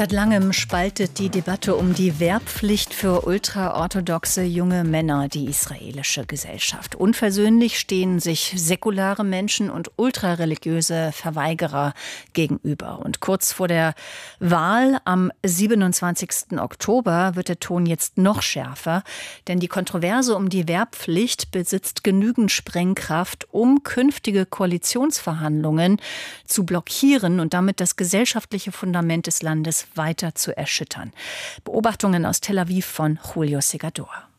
Seit langem spaltet die Debatte um die Wehrpflicht für ultraorthodoxe junge Männer die israelische Gesellschaft. Unversöhnlich stehen sich säkulare Menschen und ultrareligiöse Verweigerer gegenüber. Und kurz vor der Wahl am 27. Oktober wird der Ton jetzt noch schärfer, denn die Kontroverse um die Wehrpflicht besitzt genügend Sprengkraft, um künftige Koalitionsverhandlungen zu blockieren und damit das gesellschaftliche Fundament des Landes weiter zu erschüttern. Beobachtungen aus Tel Aviv von Julio Segador.